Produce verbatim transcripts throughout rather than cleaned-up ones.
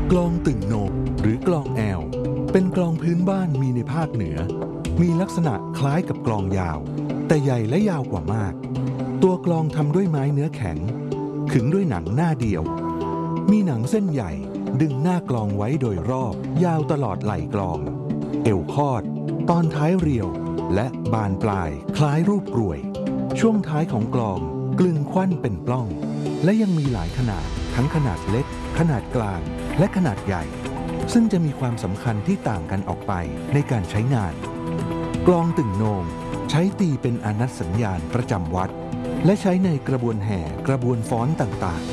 กลองตึงโหนกหรือกลองแอวเป็นกลองพื้นบ้านมีในภาคเหนือมีลักษณะคล้ายกับกลองยาวแต่ใหญ่และยาวกว่ามากตัวกลองทำด้วยไม้เนื้อแข็งขึงด้วยหนังหน้าเดียวมีหนังเส้นใหญ่ดึงหน้ากลองไว้โดยรอบยาวตลอดไหล่กลองเอวคอดตอนท้ายเรียวและบานปลายคล้ายรูปกรวยช่วงท้ายของกลองกลึงควันเป็นปล้องและยังมีหลายขนาดทั้งขนาดเล็กขนาดกลางและขนาดใหญ่ซึ่งจะมีความสำคัญที่ต่างกันออกไปในการใช้งานกลองตึงโหนงใช้ตีเป็นอานัตสัญญาณประจำวัดและใช้ในกระบวนแห่กระบวนฟ้อนต่าง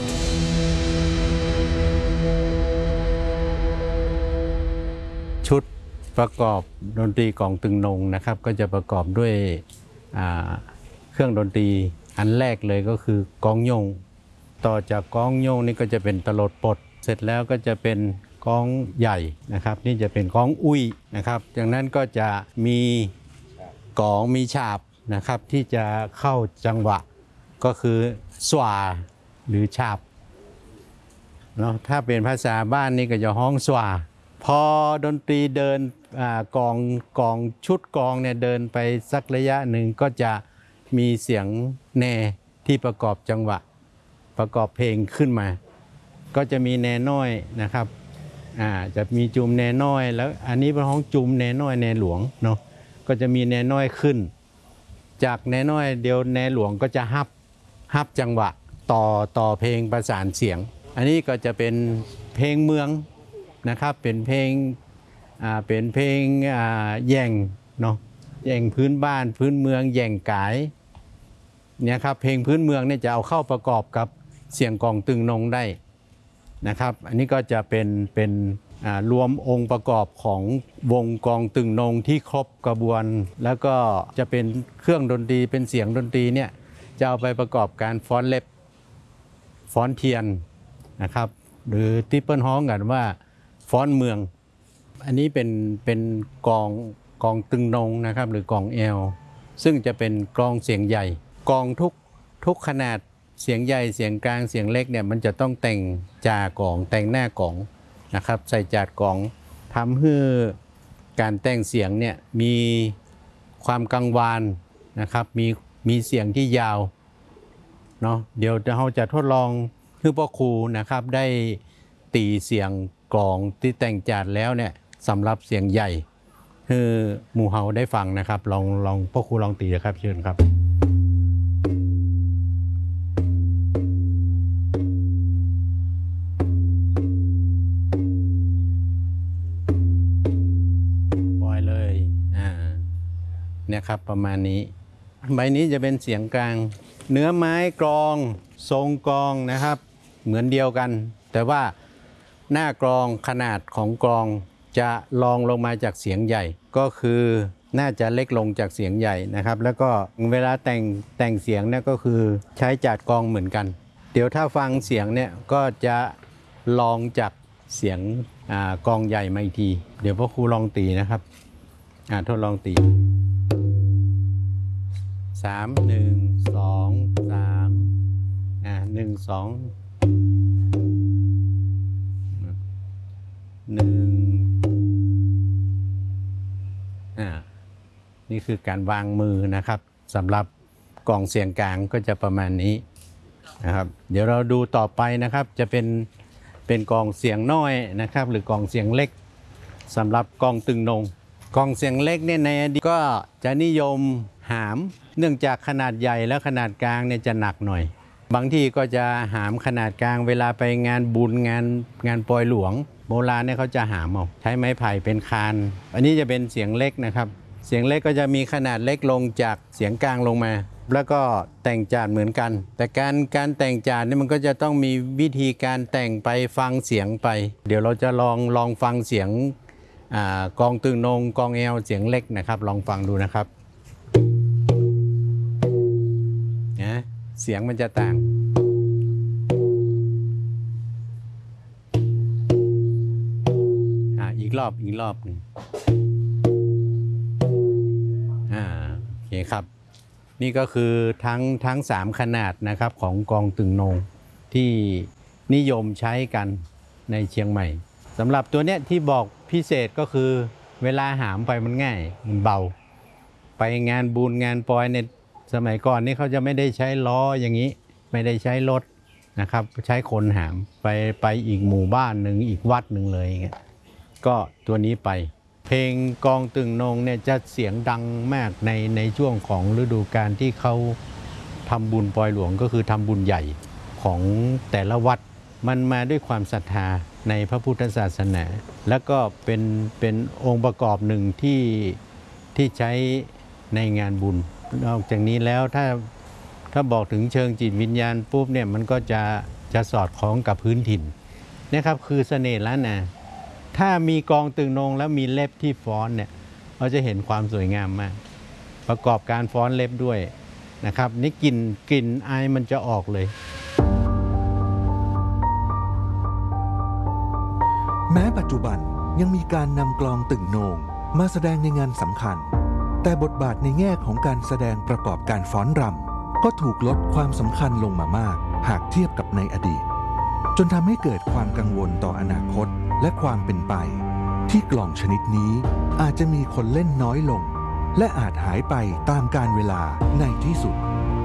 ๆชุดประกอบดนตรีกลองตึงโหนงนะครับก็จะประกอบด้วยเครื่องดนตรีอันแรกเลยก็คือกลองโยงต่อจากกลองโยงนี่ก็จะเป็นตลดปดเสร็จแล้วก็จะเป็นกลองใหญ่นะครับนี่จะเป็นกลองอุ้ยนะครับจากนั้นก็จะมีกลองมีฉาบนะครับที่จะเข้าจังหวะก็คือสวาหรือฉาบเนาะถ้าเป็นภาษาบ้านนี่ก็จะห้องสวาพอดนตรีเดินกลองกลองชุดกลองเนี่ยเดินไปสักระยะหนึ่งก็จะมีเสียงแหน่ที่ประกอบจังหวะประกอบเพลงขึ้นมาก็จะมีแหน่น้อยนะครับอ่าจะมีจุมแหน่น้อยแล้วอันนี้เป็นห้องจุมแหน่น้อยแหน่หลวงเนาะก็จะมีแหน่น้อยขึ้นจากแหน่น้อยเดียวแหน่หลวงก็จะฮับฮับจังหวะต่อต่อเพลงประสานเสียงอันนี้ก็จะเป็นเพลงเมืองนะครับเป็นเพลงอ่าเป็นเพลงอ่าแย่งเนาะแย่งพื้นบ้านพื้นเมืองแย่งกายเนี่ยครับเพลงพื้นเมืองเนี่ยจะเอาเข้าประกอบกับเสียงกลองตึงโหนงได้นะครับอันนี้ก็จะเป็นเป็นรวมองค์ประกอบของวงกลองตึงโหนงที่ครบกระบวนแล้วก็จะเป็นเครื่องดนตรีเป็นเสียงดนตรีเนี่ยจะเอาไปประกอบการฟ้อนเล็บฟ้อนเทียนนะครับหรือที่เปิ้ลฮ้องกันว่าฟ้อนเมืองอันนี้เป็นเป็นกลองกลองตึงโหนงนะครับหรือกลองแอลซึ่งจะเป็นกลองเสียงใหญ่กลองทุกทุกขนาดเสียงใหญ่เสียงกลางเสียงเล็กเนี่ยมันจะต้องแต่งจากลองแต่งหน้ากลองนะครับใส่จาดกลองทำให้การแต่งเสียงเนี่ยมีความกังวานนะครับมีมีเสียงที่ยาวเนาะเดี๋ยวเราจะทดลองให้พ่อครูนะครับได้ตีเสียงกลองที่แต่งจาดแล้วเนี่ยสำหรับเสียงใหญ่ให้หมู่เฮาได้ฟังนะครับลองลองพ่อครูลองตีนะครับเชิญครับเนี่ยครับประมาณนี้ใบนี้จะเป็นเสียงกลางเนื้อไม้กลองทรงกลองนะครับเหมือนเดียวกันแต่ว่าหน้ากลองขนาดของกลองจะรองลงมาจากเสียงใหญ่ก็คือน่าจะเล็กลงจากเสียงใหญ่นะครับแล้วก็เวลาแต่งแต่งเสียงเนี่ยก็คือใช้จาดกลองเหมือนกันเดี๋ยวถ้าฟังเสียงเนี่ยก็จะลองจากเสียงกลองใหญ่มาอีกทีเดี๋ยวพ่อครูลองตีนะครับทดลองตีสามหนึ่งสองสามอ่าหนึ่งสองหนึ่งอ่านี่คือการวางมือนะครับสำหรับกลองเสียงกลางก็จะประมาณนี้นะครับเดี๋ยวเราดูต่อไปนะครับจะเป็นเป็นกลองเสียงน้อยนะครับหรือกลองเสียงเล็กสำหรับกลองตึงโหนงกลองเสียงเล็กเนี่ยในอดีตก็จะนิยมหามเนื่องจากขนาดใหญ่และขนาดกลางเนี่ยจะหนักหน่อยบางที่ก็จะหามขนาดกลางเวลาไปงานบุญงานงานปอยหลวงโบราณเนี่ยเขาจะหามเอาใช้ไม้ไผ่เป็นคานอันนี้จะเป็นเสียงเล็กนะครับเสียงเล็กก็จะมีขนาดเล็กลงจากเสียงกลางลงมาแล้วก็แต่งจานเหมือนกันแต่การการแต่งจานนี่มันก็จะต้องมีวิธีการแต่งไปฟังเสียงไปเดี๋ยวเราจะลองลองฟังเสียงกลองตึงโหนงกลองแอลเสียงเล็กนะครับลองฟังดูนะครับนะเสียงมันจะต่างอ่าอีกรอบอีกรอบหนึ่งอ่าโอเคครับนี่ก็คือทั้งทั้งสามขนาดนะครับของกลองตึงโหนงที่นิยมใช้กันในเชียงใหม่สำหรับตัวเนี้ยที่บอกพิเศษก็คือเวลาหามไปมันง่ายมันเบาไปงานบุญงานปอยในสมัยก่อนนี่เขาจะไม่ได้ใช้ล้ออย่างนี้ไม่ได้ใช้รถนะครับใช้คนหามไปไปอีกหมู่บ้านหนึ่งอีกวัดหนึ่งเลยอย่างเงี้ยก็ตัวนี้ไปเพลงกองตึงนงเนี่ยจะเสียงดังมากในในช่วงของฤดูกาลที่เขาทำบุญปอยหลวงก็คือทำบุญใหญ่ของแต่ละวัดมันมาด้วยความศรัทธาในพระพุทธศาสนาแล้วก็เป็นเป็นองค์ประกอบหนึ่งที่ที่ใช้ในงานบุญนอกจากนี้แล้วถ้าถ้าบอกถึงเชิงจิตวิญญาณปุ๊บเนี่ยมันก็จะจะสอดคล้องกับพื้นถิ่นนะครับคือเสน่ห์ล้านนาถ้ามีกองตึงนงแล้วมีเล็บที่ฟ้อนเนี่ยเราจะเห็นความสวยงามมากประกอบการฟ้อนเล็บด้วยนะครับนี่กลิ่นกลิ่นอายมันจะออกเลยแม้ปัจจุบันยังมีการนำกลองตึงโหน่งมาแสดงในงานสำคัญแต่บทบาทในแง่ของการแสดงประกอบการฟ้อนรำก็ถูกลดความสำคัญลงมามากหากเทียบกับในอดีตจนทำให้เกิดความกังวลต่ออนาคตและความเป็นไปที่กลองชนิดนี้อาจจะมีคนเล่นน้อยลงและอาจหายไปตามกาลเวลาในที่สุด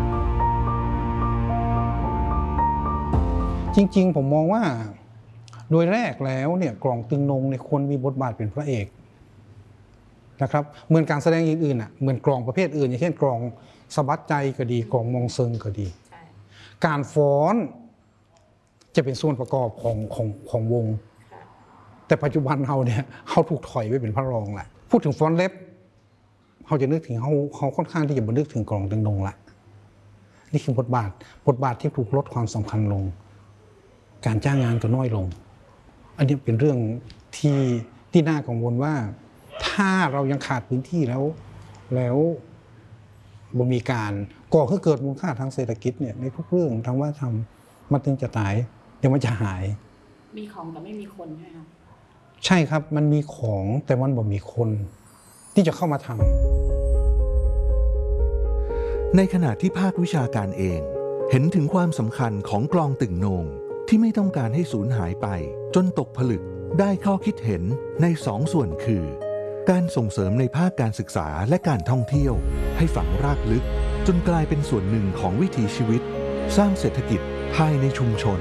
จริงๆผมมองว่าโดยแรกแล้วเนี่ยกลองตึงนงในควรมีบทบาทเป็นพระเอกนะครับเหมือนการแสดงอย่างอื่นอ่ะเหมือนกลองประเภทอื่นอย่างเช่นกลองสะบัดใจก็ดีกลองมองเซิงก็ดีการฟ้อนจะเป็นส่วนประกอบของของของวงแต่ปัจจุบันเราเนี่ยเขาถูกถอยไปเป็นพระรองแหละพูดถึงฟ้อนเล็บเขาจะนึกถึงเขาเขาค่อนข้างที่จะบันทึกถึงกลองตึงนงละนี่คือบทบาทบทบาทที่ถูกลดความสำคัญลงการจ้างงานก็น้อยลงอันนี้เป็นเรื่องที่ที่น่ากังวลว่าถ้าเรายังขาดพื้นที่แล้วแล้วบ่มีการก่อให้เกิดมูลค่าทางเศรษฐกิจเนี่ยในทุกเรื่องทางว่าทำมันถึงจะตายเดี๋ยวมันจะหายมีของแต่ไม่มีคนใช่ไหมครับใช่ครับมันมีของแต่มันบ่มีคนที่จะเข้ามาทำในขณะที่ภาควิชาการเองเห็นถึงความสำคัญของกลองตึงโหน่งที่ไม่ต้องการให้สูญหายไปจนตกผลึกได้ข้อคิดเห็นในสองส่วนคือการส่งเสริมในภาคการศึกษาและการท่องเที่ยวให้ฝังรากลึกจนกลายเป็นส่วนหนึ่งของวิถีชีวิตสร้างเศรษฐกิจภายในชุมชน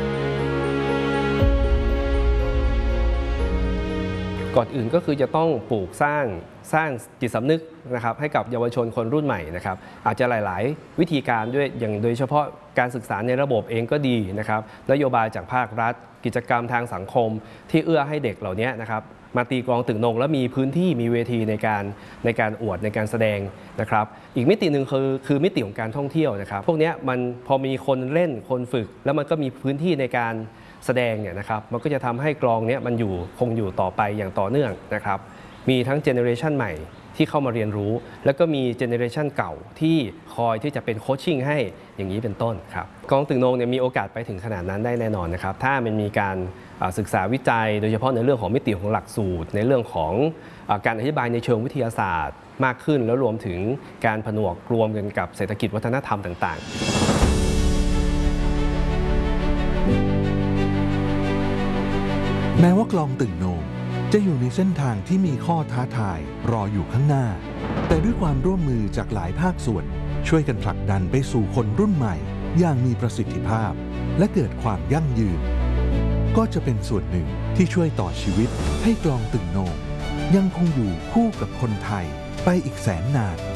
ก่อนอื่นก็คือจะต้องปลูกสร้างสร้างจิตสำนึกนะครับให้กับเยาวชนคนรุ่นใหม่นะครับอาจจะหลายๆวิธีการด้วยอย่างโดยเฉพาะการศึกษาในระบบเองก็ดีนะครับนโยบายจากภาครัฐกิจกรรมทางสังคมที่เอื้อให้เด็กเหล่านี้นะครับมาตีกลองตึงนงแล้วมีพื้นที่มีเวทีในการในการอวดในการแสดงนะครับอีกมิติหนึ่งคือคือมิติของการท่องเที่ยวนะครับพวกนี้มันพอมีคนเล่นคนฝึกแล้วมันก็มีพื้นที่ในการแสดงเนี่ยนะครับมันก็จะทำให้กลองนี้มันอยู่คงอยู่ต่อไปอย่างต่อเนื่องนะครับมีทั้งเจเนอเรชันใหม่ที่เข้ามาเรียนรู้แล้วก็มีเจเนอเรชันเก่าที่คอยที่จะเป็นโคชชิ่งให้อย่างนี้เป็นต้นครับกลองตึงนงเนี่ยมีโอกาสไปถึงขนาดนั้นได้แน่นอนนะครับถ้ามันมีการศึกษาวิจัยโดยเฉพาะในเรื่องของมิติของหลักสูตรในเรื่องของการอธิบายในเชิงวิทยาศาสตร์มากขึ้นแล้วรวมถึงการผนวกรวมกันกับเศรษฐกิจวัฒนธรรมต่างๆแม้ว่ากลองตึงโหน่งจะอยู่ในเส้นทางที่มีข้อท้าทายรออยู่ข้างหน้าแต่ด้วยความร่วมมือจากหลายภาคส่วนช่วยกันผลักดันไปสู่คนรุ่นใหม่อย่างมีประสิทธิภาพและเกิดความยั่งยืนก็จะเป็นส่วนหนึ่งที่ช่วยต่อชีวิตให้กลองตึงโหน่งยังคงอยู่คู่กับคนไทยไปอีกแสนนาน